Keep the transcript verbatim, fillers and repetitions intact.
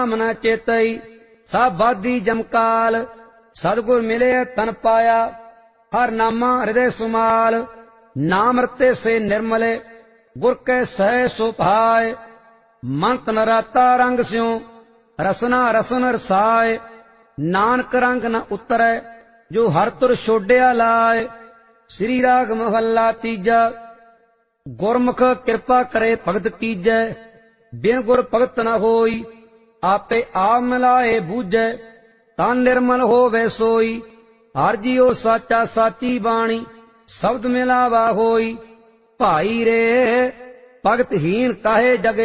ਮਨ ਚੇਤਈ ਸਭ ਬਾਦੀ ਜਮਕਾਲ। ਸਤਿਗੁਰ ਮਿਲੇ ਤਨ ਪਾਇਆ ਹਰ ਨਾਮਾ ਹਿਰਦੇ ਸੁਮਾਲ। ਨਾਮ ਰਤੇ ਸੇ ਨਿਰਮਲੇ ਗੁਰ ਕੈ ਸਹਿ ਸੋ ਭਾਏ। ਮੰਤ ਨਰਾਤਾ ਰੰਗ ਸਿਉ ਰਸਨਾ ਰਸਨ ਰਸਾਏ। ਨਾਨਕ ਰੰਗ ਨ ਉਤਰੈ ਜੋ ਹਰ ਤੁਰ ਛੋਡਿਆ ਲਾਏ। ਸ੍ਰੀ ਰਾਗ ਮਹੱਲਾ ਤੀਜਾ। ਗੁਰਮੁਖ ਕਿਰਪਾ ਕਰੇ ਭਗਤ ਕੀਜੈ ਬਿਨ ਗੁਰ ਭਗਤ ਨ ਹੋਈ। ਆਪੇ ਆਪ ਮਿਲਾਏ ਬੂਝੈ ਤਨ ਨਿਰਮਲ ਹੋਵੇ ਸੋਈ। ਹਰ ਜੀਉ ਸਾਚਾ ਸਾਚੀ ਬਾਣੀ ਸ਼ਬਦ ਮਿਲਾਵਾ ਹੋਈ। ਭਾਈ ਰੇ ਭਗਤਹੀਨ ਕਾਹੇ ਜਗ